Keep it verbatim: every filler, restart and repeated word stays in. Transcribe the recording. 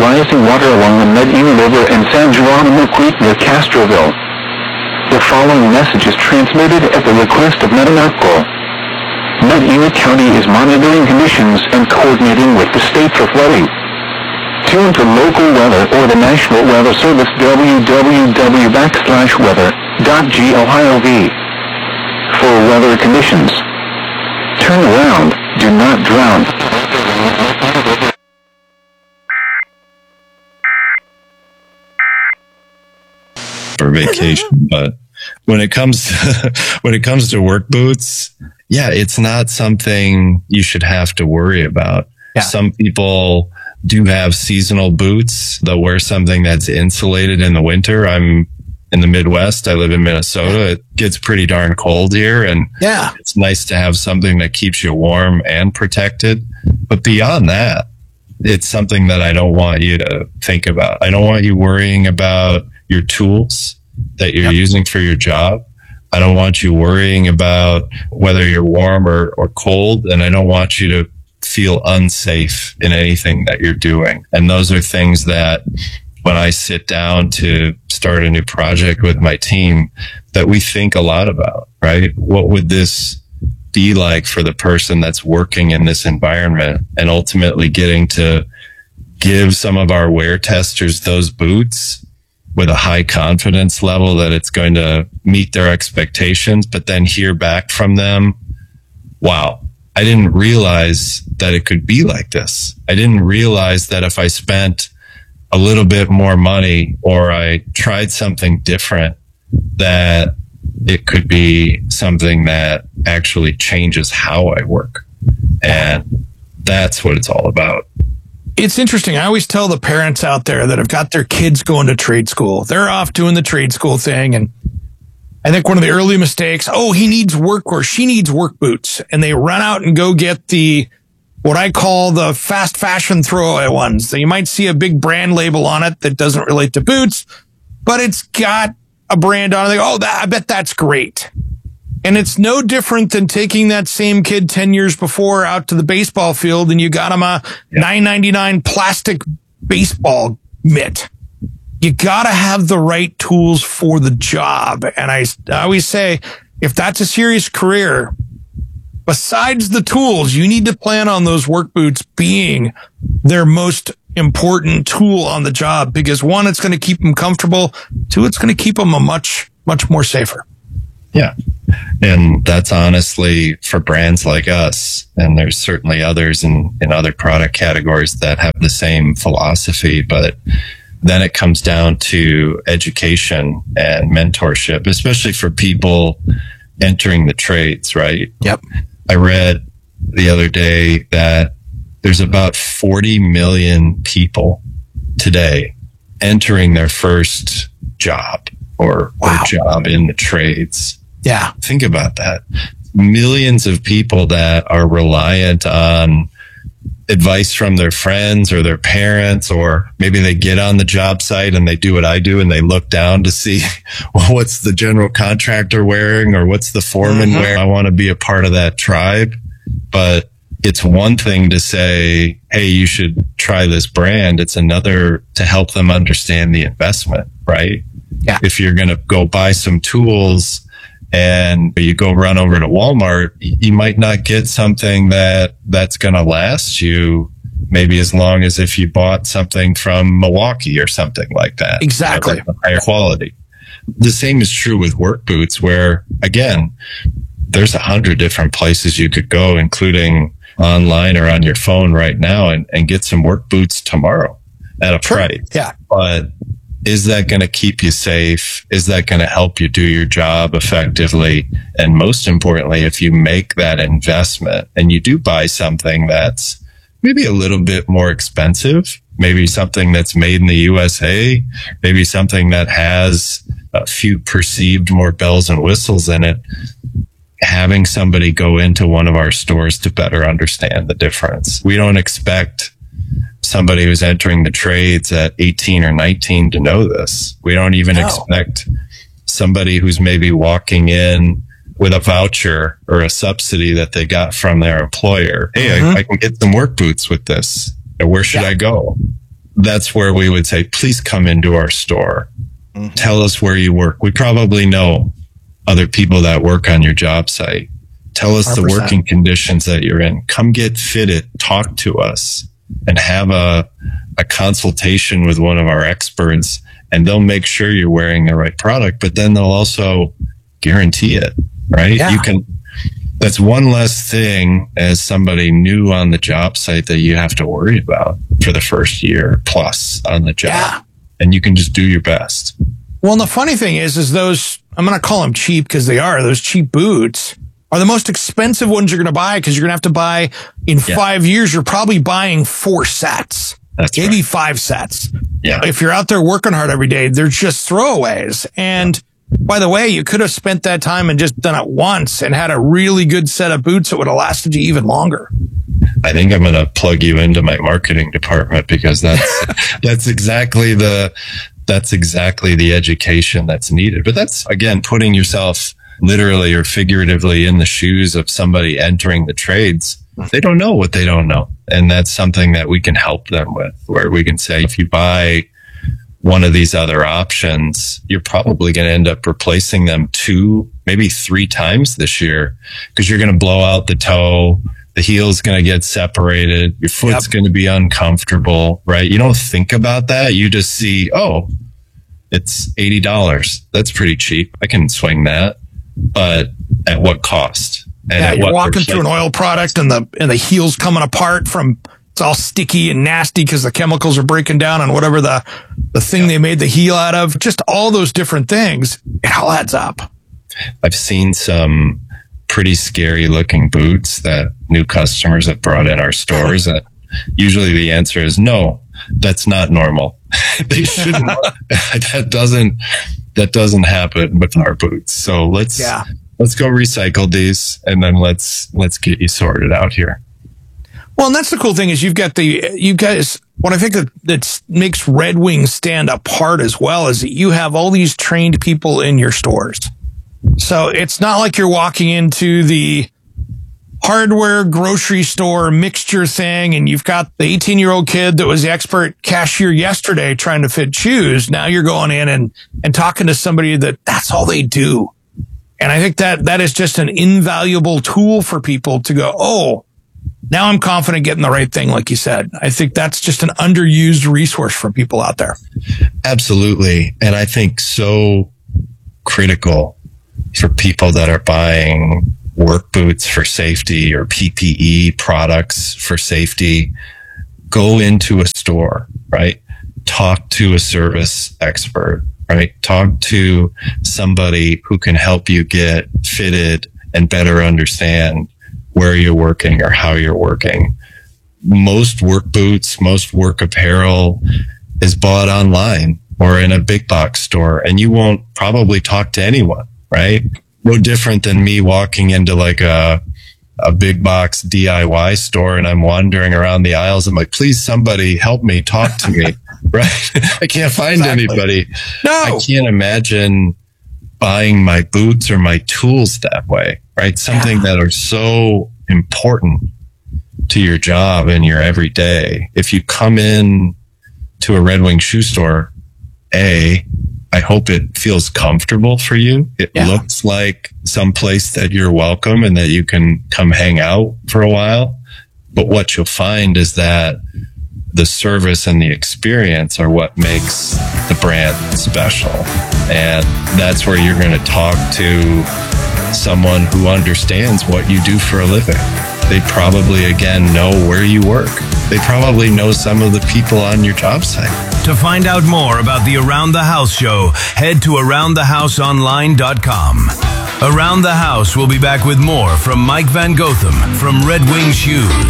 rising water along the Medina River and San Geronimo Creek near Castroville. The following message is transmitted at the request of Metanarco. Medina County is monitoring conditions and coordinating with the state for flooding. Tune to local weather or the National Weather Service www backslash weather dot gov for weather conditions. Turn around, do not drown. For vacation, but when it comes to, when it comes to work boots, yeah, it's not something you should have to worry about. Yeah. Some people do have seasonal boots. They'll wear something that's insulated in the winter. I'm in the Midwest. I live in Minnesota. It gets pretty darn cold here, and yeah, it's nice to have something that keeps you warm and protected. But beyond that, it's something that I don't want you to think about. I don't want you worrying about your tools that you're yep. using for your job. I don't want you worrying about whether you're warm or, or cold. And I don't want you to feel unsafe in anything that you're doing. And those are things that when I sit down to start a new project with my team, that we think a lot about, right? What would this be like for the person that's working in this environment, and ultimately getting to give some of our wear testers those boots with a high confidence level that it's going to meet their expectations, but then hear back from them, wow, I didn't realize that it could be like this. I didn't realize that if I spent a little bit more money or I tried something different, that it could be something that actually changes how I work. And that's what it's all about. It's interesting. I always tell the parents out there that have got their kids going to trade school, they're off doing the trade school thing. And I think one of the early mistakes, oh, he needs work or she needs work boots. And they run out and go get the, what I call the fast fashion throwaway ones. So you might see a big brand label on it that doesn't relate to boots, but it's got a brand on it. They go, oh, that, I bet that's great. And it's no different than taking that same kid ten years before out to the baseball field and you got him a yeah. nine ninety-nine plastic baseball mitt. You got to have the right tools for the job. And I, I always say, if that's a serious career, besides the tools, you need to plan on those work boots being their most important tool on the job, because one, it's going to keep them comfortable. Two, it's going to keep them a much, much more safer. Yeah. And that's honestly for brands like us. And there's certainly others in, in other product categories that have the same philosophy, but then it comes down to education and mentorship, especially for people entering the trades, right? Yep. I read the other day that there's about forty million people today entering their first job or, wow. or job in the trades. Yeah. Think about that. Millions of people that are reliant on advice from their friends or their parents, or maybe they get on the job site and they do what I do and they look down to see, well, what's the general contractor wearing or what's the foreman mm-hmm. wearing? I want to be a part of that tribe. But it's one thing to say, hey, you should try this brand. It's another to help them understand the investment, right? Yeah. If you're going to go buy some tools and you go run over to Walmart, you might not get something that that's going to last you maybe as long as if you bought something from Milwaukee or something like that. Exactly. You know, higher quality. The same is true with work boots, where again, there's a hundred different places you could go, including online or on your phone right now, and, and get some work boots tomorrow at a sure. price. Yeah. But is that going to keep you safe? Is that going to help you do your job effectively? And most importantly, if you make that investment and you do buy something that's maybe a little bit more expensive, maybe something that's made in the U S A, maybe something that has a few perceived more bells and whistles in it, having somebody go into one of our stores to better understand the difference. We don't expect somebody who's entering the trades at eighteen or nineteen to know this. We don't even no. expect somebody who's maybe walking in with a voucher or a subsidy that they got from their employer. Hey, mm-hmm. I, I can get some work boots with this. Where should yeah. I go? that's where we would say, please come into our store. Mm-hmm. Tell us where you work. We probably know other people that work on your job site. Tell us one hundred percent the working conditions that you're in. Come get fitted, talk to us, and have a, a consultation with one of our experts, and they'll make sure you're wearing the right product, but then they'll also guarantee it, right? Yeah. You can, that's one less thing as somebody new on the job site that you have to worry about for the first year plus on the job. Yeah. And you can just do your best. Well, and the funny thing is, is those, I'm going to call them cheap because they are, those cheap boots are the most expensive ones you're going to buy because you're going to have to buy in yeah. five years. You're probably buying four sets, That's maybe right. five sets. Yeah. If you're out there working hard every day, they're just throwaways. And by the way, you could have spent that time and just done it once and had a really good set of boots that would have lasted you even longer. I think I'm going to plug you into my marketing department because that's, that's exactly the, that's exactly the education that's needed. But that's, again, putting yourself literally or figuratively in the shoes of somebody entering the trades. They don't know what they don't know. And that's something that we can help them with, where we can say, if you buy one of these other options, you're probably going to end up replacing them two, maybe three times this year because you're going to blow out the toe. The heel's going to get separated. Your foot's yep. going to be uncomfortable, right? You don't think about that. You just see, oh, it's eighty dollars. That's pretty cheap. I can swing that. But at what cost? And yeah, at you're what walking percent? through an oil product and the and the heel's coming apart from, it's all sticky and nasty because the chemicals are breaking down on whatever the, the thing yeah. they made the heel out of. Just all those different things. It all adds up. I've seen some pretty scary looking boots that new customers have brought in our stores. And usually the answer is no, that's not normal. They shouldn't. that doesn't, that doesn't happen with our boots. So let's, yeah. let's go recycle these and then let's, let's get you sorted out here. Well, and that's the cool thing is you've got the, you guys, what I think that, that makes Red Wing stand apart as well is that you have all these trained people in your stores. So it's not like you're walking into the hardware grocery store mixture thing and you've got the eighteen year old kid that was the expert cashier yesterday trying to fit shoes. Now you're going in and, and talking to somebody that that's all they do. And I think that that is just an invaluable tool for people to go, oh, now I'm confident getting the right thing. Like you said, I think that's just an underused resource for people out there. Absolutely. And I think so critical for people that are buying work boots for safety or P P E products for safety. Go into a store, right? Talk to a service expert, right? Talk to somebody who can help you get fitted and better understand where you're working or how you're working. Most work boots, most work apparel is bought online or in a big box store, and you won't probably talk to anyone, right? No different than me walking into like a, a big box D I Y store and I'm wandering around the aisles. I'm like, please, somebody help me, talk to me, right? I can't find exactly. anybody. No. I can't imagine buying my boots or my tools that way, right? Something yeah. that are so important to your job and your everyday. If you come in to a Red Wing shoe store, A, I hope it feels comfortable for you. It yeah. looks like some place that you're welcome and that you can come hang out for a while. But what you'll find is that the service and the experience are what makes the brand special. And that's where you're going to talk to someone who understands what you do for a living. They probably, again, know where you work. They probably know some of the people on your job site. To find out more about the Around the House show, head to around the house online dot com. Around the House will be back with more from Mike Van Gotham from Red Wing Shoes.